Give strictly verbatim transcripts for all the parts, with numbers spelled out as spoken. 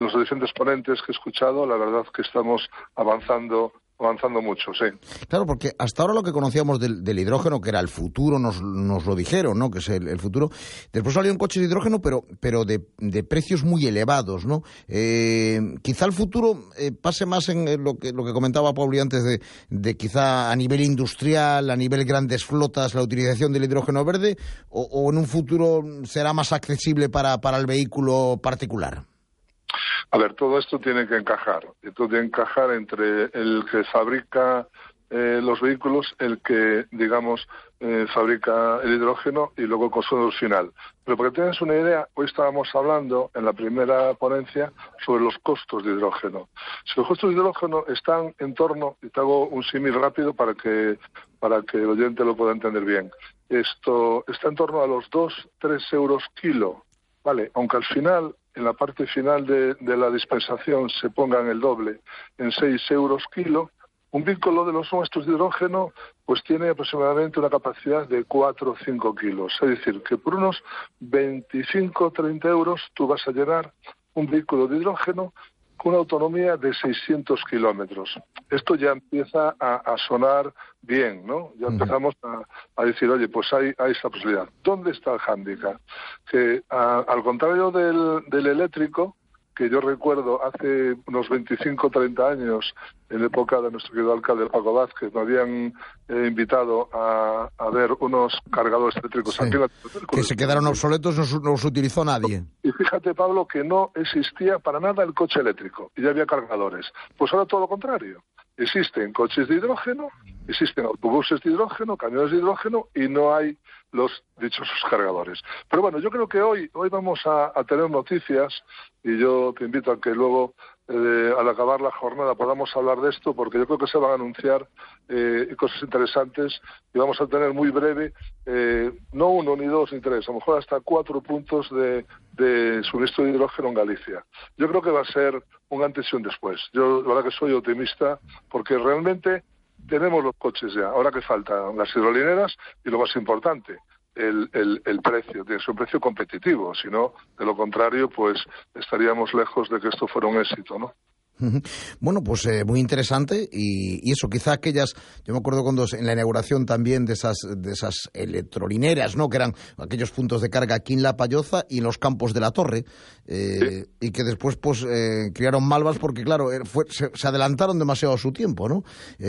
los diferentes ponentes que he escuchado, la verdad que estamos avanzando avanzando mucho, sí. Claro, porque hasta ahora lo que conocíamos del, del hidrógeno, que era el futuro, nos, nos lo dijeron, ¿no?, que es el, el futuro. Después salieron coches de hidrógeno, pero, pero de, de precios muy elevados, ¿no? Eh, quizá el futuro eh, pase más en lo que, lo que comentaba Pauli antes, de, de quizá a nivel industrial, a nivel grandes flotas, la utilización del hidrógeno verde, o, o en un futuro será más accesible para, para el vehículo particular. A ver, todo esto tiene que encajar. Esto tiene que encajar entre el que fabrica eh, los vehículos, el que, digamos, eh, fabrica el hidrógeno y luego el consumidor final. Pero para que tengas una idea, hoy estábamos hablando en la primera ponencia sobre los costos de hidrógeno. Si los costos de hidrógeno están en torno, y te hago un símil rápido para que para que el oyente lo pueda entender bien, esto está en torno a los dos, tres euros kilo, ¿vale? Aunque al final, en la parte final de, de la dispensación se pongan el doble, en seis euros kilo, un vehículo de los nuestros de hidrógeno pues tiene aproximadamente una capacidad de cuatro o cinco kilos. Es decir, que por unos veinticinco o treinta euros tú vas a llenar un vehículo de hidrógeno con una autonomía de seiscientos kilómetros. Esto ya empieza a, a sonar bien, ¿no? Ya empezamos a, a decir, oye, pues hay, hay esa posibilidad. ¿Dónde está el hándicap? Que a, al contrario del, del eléctrico, que yo recuerdo hace unos veinticinco o treinta años, en época de nuestro querido alcalde Paco Vázquez, me habían eh, invitado a, a ver unos cargadores eléctricos. Sí, aquí en la... que se quedaron obsoletos, no, no los utilizó nadie. Y fíjate, Pablo, que no existía para nada el coche eléctrico, y ya había cargadores. Pues ahora todo lo contrario. Existen coches de hidrógeno, existen autobuses de hidrógeno, camiones de hidrógeno, y no hay los dichosos cargadores. Pero bueno, yo creo que hoy hoy vamos a, a tener noticias, y yo te invito a que luego, eh, al acabar la jornada, podamos hablar de esto, porque yo creo que se van a anunciar eh, cosas interesantes, y vamos a tener muy breve, eh, no uno, ni dos, ni tres, a lo mejor hasta cuatro puntos de, de suministro de hidrógeno en Galicia. Yo creo que va a ser un antes y un después. Yo, la verdad que soy optimista, porque realmente tenemos los coches ya. Ahora que faltan las hidrolineras y, lo más importante, el, el, el precio. Tiene que ser un precio competitivo. Si no, de lo contrario, pues estaríamos lejos de que esto fuera un éxito, ¿no? Bueno, pues eh, muy interesante y, y eso, quizá aquellas, yo me acuerdo cuando en la inauguración también de esas de esas electrolineras, ¿no?, que eran aquellos puntos de carga aquí en La Palloza y en los Campos de la Torre, eh, sí. Y que después pues eh, criaron malvas porque, claro, fue, se, se adelantaron demasiado a su tiempo, ¿no?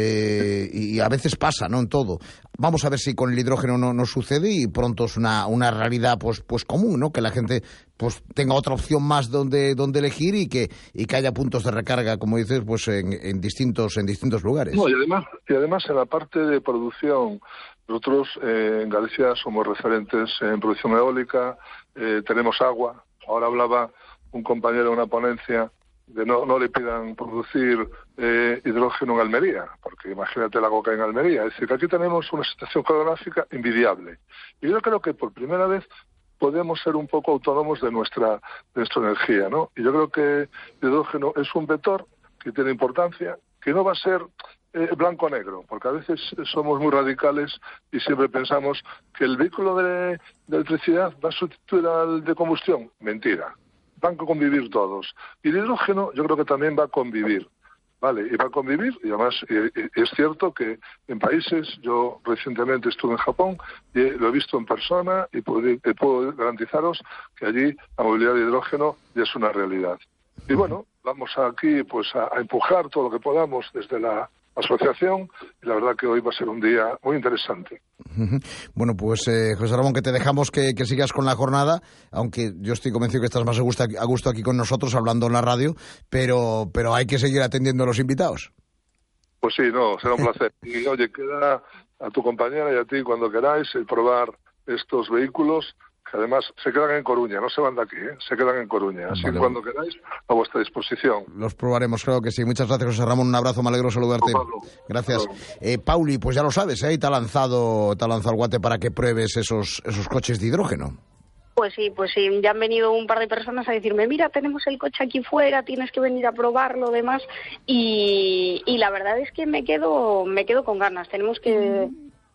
Eh, y a veces pasa, ¿no?, en todo. Vamos a ver si con el hidrógeno no, no sucede y pronto es una, una realidad pues pues común, ¿no?, que la gente pues tenga otra opción más donde donde elegir y que y que haya puntos de recarga, como dices, pues en, en distintos en distintos lugares. No, y además y además en la parte de producción, nosotros eh, en Galicia somos referentes en producción eólica, eh, tenemos agua. Ahora hablaba un compañero en una ponencia de no no le pidan producir eh, hidrógeno en Almería, porque imagínate la coca en Almería. Es decir, que aquí tenemos una situación geográfica envidiable. Y yo creo que por primera vez podemos ser un poco autónomos de nuestra, de nuestra energía, ¿no? Y yo creo que el hidrógeno es un vector que tiene importancia, que no va a ser eh, blanco-negro, porque a veces somos muy radicales y siempre pensamos que el vehículo de, de electricidad va a sustituir al de combustión. Mentira. Van a convivir todos. Y el hidrógeno yo creo que también va a convivir. Vale, y va a convivir, y además eh, es cierto que en países, yo recientemente estuve en Japón, y lo he visto en persona, y puedo, y puedo garantizaros que allí la movilidad de hidrógeno ya es una realidad. Y bueno, vamos aquí pues a, a empujar todo lo que podamos desde la asociación, y la verdad que hoy va a ser un día muy interesante. Bueno, pues eh, José Ramón, que te dejamos que, que sigas con la jornada, aunque yo estoy convencido que estás más a gusto, a gusto aquí con nosotros hablando en la radio, pero pero hay que seguir atendiendo a los invitados. Pues sí, no, será un placer. Y oye, queda a tu compañera y a ti cuando queráis el probar estos vehículos, que además se quedan en Coruña, no se van de aquí, ¿eh? Se quedan en Coruña. Así que cuando queráis, a vuestra disposición. Los probaremos, creo que sí. Muchas gracias, José Ramón. Un abrazo, me alegro de saludarte. Pablo. Gracias. Eh, Pauli, pues ya lo sabes, ¿eh? Te ha lanzado, te ha lanzado el guante para que pruebes esos, esos coches de hidrógeno. Pues sí, pues sí, ya han venido un par de personas a decirme, mira, tenemos el coche aquí fuera, tienes que venir a probarlo, demás, y, y la verdad es que me quedo, me quedo con ganas. Tenemos que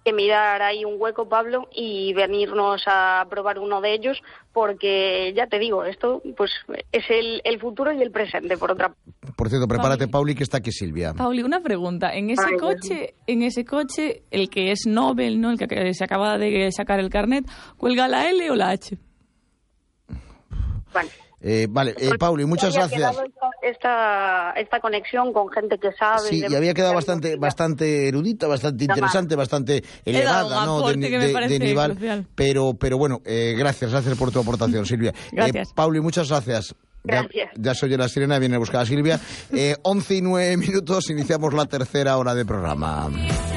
que mirar ahí un hueco, Pablo, y venirnos a probar uno de ellos, porque ya te digo, esto pues es el, el futuro y el presente, por otra parte. Por cierto, prepárate, Pauli, que está aquí Silvia. Pauli, una pregunta. En ese Ay, coche, en ese coche, el que es Nobel, ¿no? El que se acaba de sacar el carnet, ¿cuelga la L o la H? Vale. Eh, vale, eh, Pauli, muchas gracias. Esta, esta, esta conexión con gente que sabe. Sí, y había quedado bastante bastante erudita, bastante interesante, bastante elevada, ¿no? De, de, de nivel. Crucial. Pero, pero bueno, eh, gracias, gracias por tu aportación, Silvia. Gracias. Eh, Pauli, muchas gracias. Gracias. Ya, ya se oye la sirena, viene a buscar a Silvia. Eh, once y nueve minutos, iniciamos la tercera hora de programa.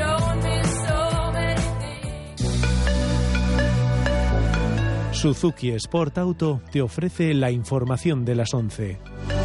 Suzuki Sport Auto te ofrece la información de las once.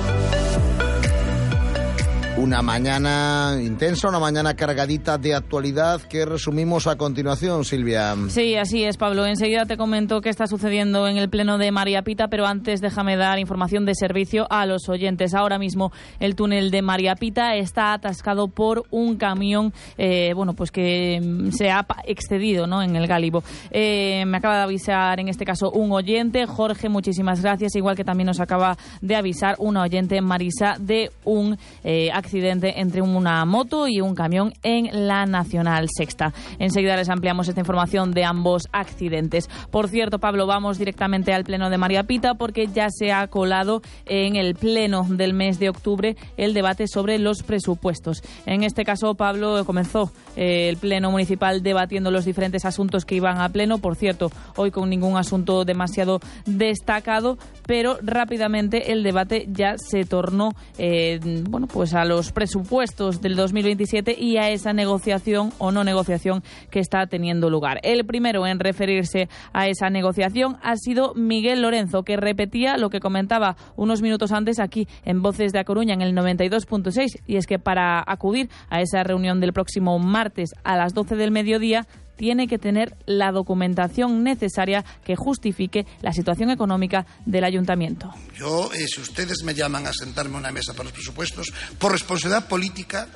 Una mañana intensa, una mañana cargadita de actualidad que resumimos a continuación, Silvia. Sí, así es, Pablo. Enseguida te comento qué está sucediendo en el pleno de María Pita, pero antes déjame dar información de servicio a los oyentes. Ahora mismo el túnel de María Pita está atascado por un camión, eh, bueno, pues que se ha excedido, ¿no?, en el gálibo. Eh, me acaba de avisar en este caso un oyente, Jorge, muchísimas gracias, igual que también nos acaba de avisar una oyente, Marisa, de un eh, accidente entre una moto y un camión en la Nacional Sexta. Enseguida les ampliamos esta información de ambos accidentes. Por cierto, Pablo, vamos directamente al pleno de María Pita porque ya se ha colado en el pleno del mes de octubre el debate sobre los presupuestos. En este caso, Pablo, comenzó eh, el pleno municipal debatiendo los diferentes asuntos que iban a pleno. Por cierto, hoy con ningún asunto demasiado destacado, pero rápidamente el debate ya se tornó eh, bueno, pues a los presupuestos del dos mil veintisiete y a esa negociación o no negociación que está teniendo lugar. El primero en referirse a esa negociación ha sido Miguel Lorenzo, que repetía lo que comentaba unos minutos antes aquí en Voces de A Coruña en el noventa y dos punto seis, y es que para acudir a esa reunión del próximo martes a las doce del mediodía tiene que tener la documentación necesaria que justifique la situación económica del ayuntamiento. Yo, eh, si ustedes me llaman a sentarme a una mesa para los presupuestos, por responsabilidad política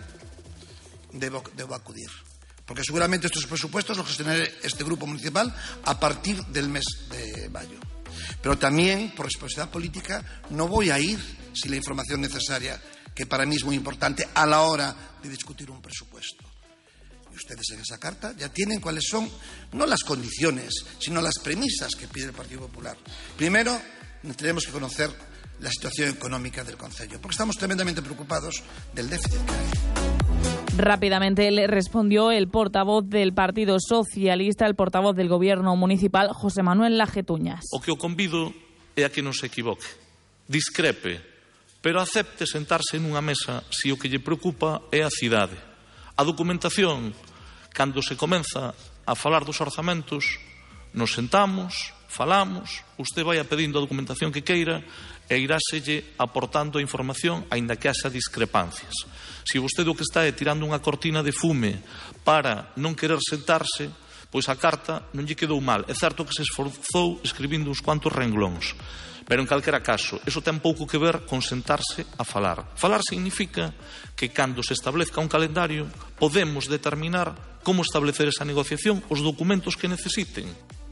debo, debo acudir. Porque seguramente estos presupuestos los gestionaré este grupo municipal a partir del mes de mayo. Pero también, por responsabilidad política, no voy a ir sin la información necesaria, que para mí es muy importante a la hora de discutir un presupuesto. Ustedes en esa carta ya tienen cuáles son, no las condiciones, sino las premisas que pide el Partido Popular. Primero, tenemos que conocer la situación económica del concello, porque estamos tremendamente preocupados del déficit que hay. Rápidamente le respondió el portavoz del Partido Socialista, el portavoz del Gobierno Municipal, José Manuel Lajetuñas. O que o convido é a que non se equivoque, discrepe, pero acepte sentarse nunha mesa se o que lle preocupa é a cidade. A documentación, cando se comeza a falar dos orzamentos, nos sentamos, falamos, usted vai a pedindo a documentación que queira e iráselle aportando a información, aínda que haxa discrepancias. Se vostede o que está é tirando unha cortina de fume para non querer sentarse, pois a carta non lle quedou mal. É certo que se esforzou escribindo uns cuantos renglóns, pero en calquera caso, eso ten pouco que ver con sentarse a falar. Falar significa que cando se establezca un calendario podemos determinar como establecer esa negociación, os documentos que necesiten.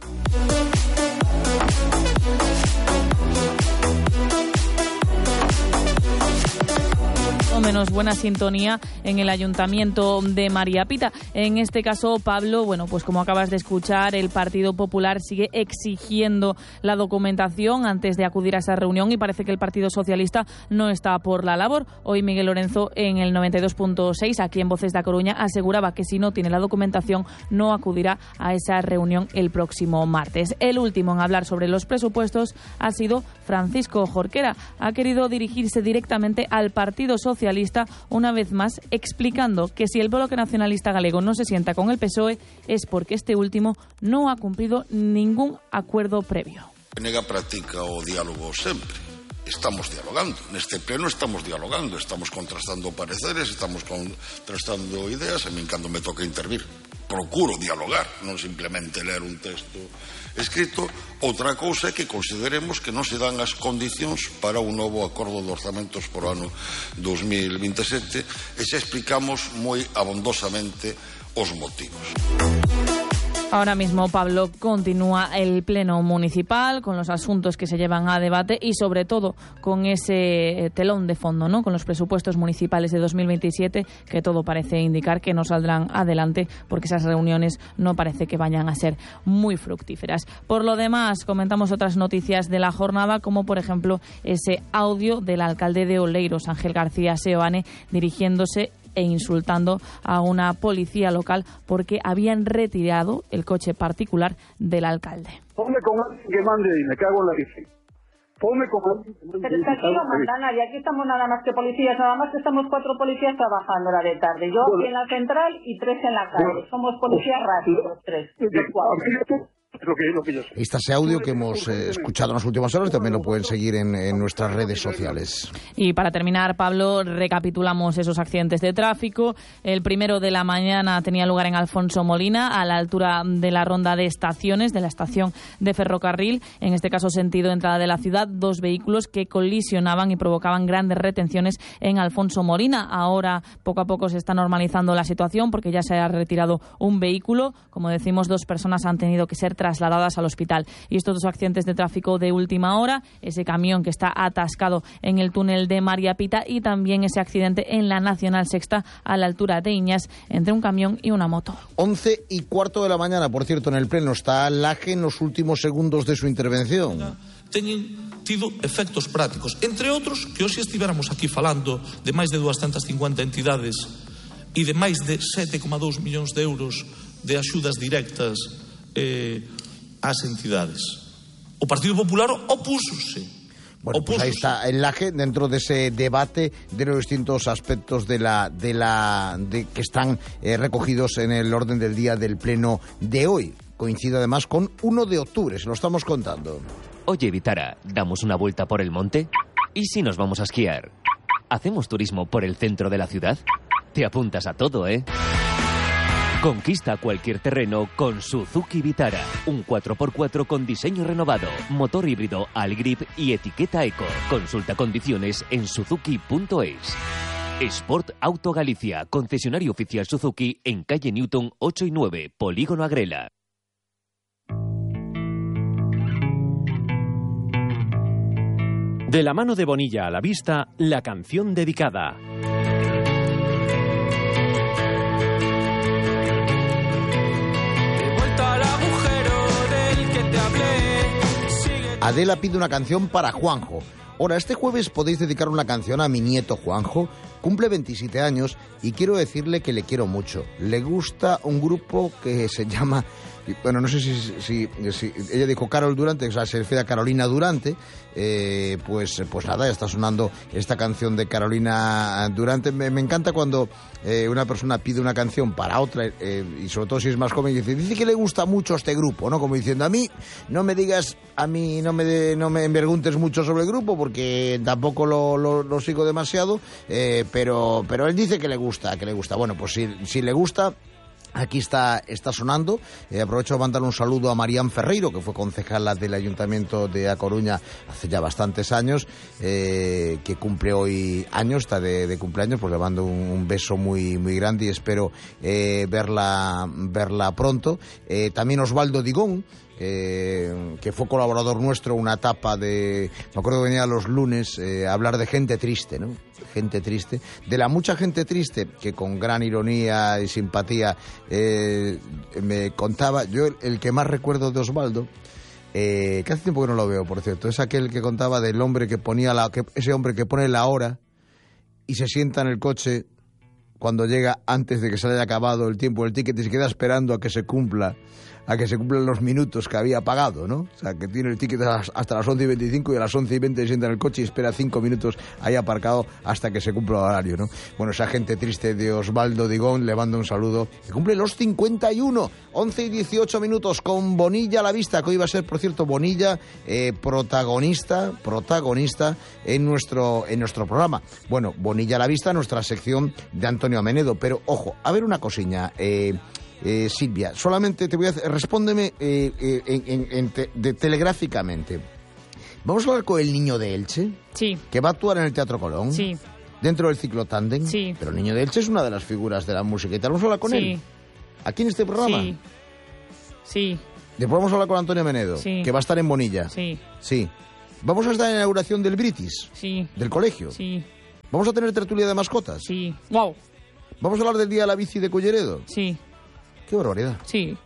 O menos buena sintonía en el Ayuntamiento de María Pita. En este caso, Pablo, bueno, pues como acabas de escuchar, el Partido Popular sigue exigiendo la documentación antes de acudir a esa reunión y parece que el Partido Socialista no está por la labor. Hoy Miguel Lorenzo en el noventa y dos punto seis, aquí en Voces de A Coruña, aseguraba que si no tiene la documentación no acudirá a esa reunión el próximo martes. El último en hablar sobre los presupuestos ha sido Francisco Jorquera. Ha querido dirigirse directamente al Partido Socialista una vez más, explicando que si el Bloque Nacionalista Galego no se sienta con el P S O E es porque este último no ha cumplido ningún acuerdo previo. Nega práctica o diálogo sempre. estamos dialogando. Neste pleno estamos dialogando, estamos contrastando pareceres, estamos contrastando ideas, e min cando me toca intervir procuro dialogar, non simplemente ler un texto escrito. Outra cousa é que consideremos que non se dan as condicións para un novo acordo de orzamentos por ano dos mil veintisiete e xa explicamos moi abondosamente os motivos. Ahora mismo, Pablo, continúa el pleno municipal con los asuntos que se llevan a debate y, sobre todo, con ese telón de fondo, ¿no? Con los presupuestos municipales de dos mil veintisiete, que todo parece indicar que no saldrán adelante porque esas reuniones no parece que vayan a ser muy fructíferas. Por lo demás, comentamos otras noticias de la jornada, como, por ejemplo, ese audio del alcalde de Oleiros, Ángel García Seoane, dirigiéndose e insultando a una policía local porque habían retirado el coche particular del alcalde. Ponme con alguien que mande y me cago en la bici. Ponme con alguien que mande. Pero es que aquí no manda nadie, aquí estamos nada más que policías, nada más que estamos cuatro policías trabajando la de tarde. Yo aquí en la central y tres en la calle. Somos policías rápidos, los tres, los cuatro. Lo que, lo que yo sé. Está ese audio que hemos eh, escuchado en las últimas horas, también lo pueden seguir en, en nuestras redes sociales. Y para terminar, Pablo, recapitulamos esos accidentes de tráfico. El primero de la mañana tenía lugar en Alfonso Molina, a la altura de la ronda de estaciones, de la estación de ferrocarril, en este caso sentido entrada de la ciudad, dos vehículos que colisionaban y provocaban grandes retenciones en Alfonso Molina. Ahora, poco a poco, se está normalizando la situación porque ya se ha retirado un vehículo. Como decimos, dos personas han tenido que ser trasladadas al hospital. Y estos dos accidentes de tráfico de última hora, ese camión que está atascado en el túnel de María Pita y también ese accidente en la Nacional Sexta a la altura de Iñas entre un camión y una moto. Once y cuarto de la mañana, por cierto, en el pleno está Laje en los últimos segundos de su intervención. Teñen tido efectos prácticos, entre outros que hoxe estivéramos aquí falando de máis de doscientas cincuenta entidades e de máis de sete coma dous millóns de euros de axudas directas eh, ás entidades. O Partido Popular opúsose. Bueno, pues ahí está el Laje dentro de ese debate de los distintos aspectos de la de la de, que están eh, recogidos en el orden del día del pleno de hoy. Coincide además con uno de octubre, se lo estamos contando. Oye, Vitara, ¿damos una vuelta por el monte? ¿Y si nos vamos a esquiar? ¿Hacemos turismo por el centro de la ciudad? Te apuntas a todo, ¿eh? Conquista cualquier terreno con Suzuki Vitara. Un cuatro por cuatro con diseño renovado, motor híbrido Allgrip y etiqueta Eco. Consulta condiciones en suzuki punto es. Sport Auto Galicia, concesionario oficial Suzuki en calle Newton ocho y nueve, Polígono Agrela. De la mano de Bonilla a la vista, la canción dedicada. Adela pide una canción para Juanjo. Ahora, este jueves podéis dedicar una canción a mi nieto Juanjo. Cumple veintisiete años y quiero decirle que le quiero mucho. Le gusta un grupo que se llama... Bueno, no sé si, si, si ella dijo Carol Durante, o sea, se refiere a Carolina Durante. Eh, pues, pues nada, está sonando esta canción de Carolina Durante. Me, me encanta cuando eh, una persona pide una canción para otra, eh, y sobre todo si es más joven, y dice, dice que le gusta mucho este grupo, ¿no? Como diciendo, a mí no me digas, a mí no me, de, no me preguntes mucho sobre el grupo porque tampoco lo, lo, lo sigo demasiado, eh, pero, pero él dice que le gusta, que le gusta. Bueno, pues si, si le gusta... Aquí está, está sonando. Eh, aprovecho de mandar un saludo a Marían Ferreiro, que fue concejala del Ayuntamiento de A Coruña hace ya bastantes años, eh, que cumple hoy años, está de, de cumpleaños, pues le mando un, un beso muy, muy grande y espero eh, verla, verla pronto. Eh, también Osvaldo Digón, Eh, que fue colaborador nuestro una etapa de, me acuerdo que venía los lunes eh, a hablar de gente triste, ¿no? Gente triste, de la mucha gente triste que con gran ironía y simpatía eh, me contaba. Yo el, el que más recuerdo de Osvaldo, eh, que hace tiempo que no lo veo, por cierto, es aquel que contaba del hombre que ponía la, que, ese hombre que pone la hora y se sienta en el coche cuando llega antes de que se le haya acabado el tiempo del ticket y se queda esperando a que se cumpla a que se cumplan los minutos que había pagado, ¿no? O sea, que tiene el ticket hasta las once y veinticinco y a las once y veinte se sienta en el coche y espera cinco minutos ahí aparcado hasta que se cumpla el horario, ¿no? Bueno, esa gente triste de Osvaldo Digón, le mando un saludo, que cumple los cincuenta y uno, once y dieciocho minutos, con Bonilla a la vista, que hoy va a ser, por cierto, Bonilla, eh, protagonista, protagonista en nuestro, en nuestro programa. Bueno, Bonilla a la vista, nuestra sección de Antonio Amenedo, pero ojo, a ver una cosiña, eh... Eh, Silvia, solamente te voy a hacer, respóndeme eh, eh, en, en, en te, de, telegráficamente. ¿Vamos a hablar con el niño de Elche? Sí. ¿Que va a actuar en el Teatro Colón? Sí. ¿Dentro del ciclo Tándem? Sí. Pero el niño de Elche es una de las figuras de la música. ¿Y te vamos a hablar con sí. él? ¿Aquí en este programa? Sí. Sí. Después vamos a hablar con Antonio Menedo, sí. que va a estar en Bonilla. Sí. Sí. ¿Vamos a estar en la inauguración del British? Sí. ¿Del colegio? Sí. ¿Vamos a tener tertulia de mascotas? Sí. Wow. ¿Vamos a hablar del Día de la Bici de Culleredo? Sí. ¡Qué barbaridad! Sí.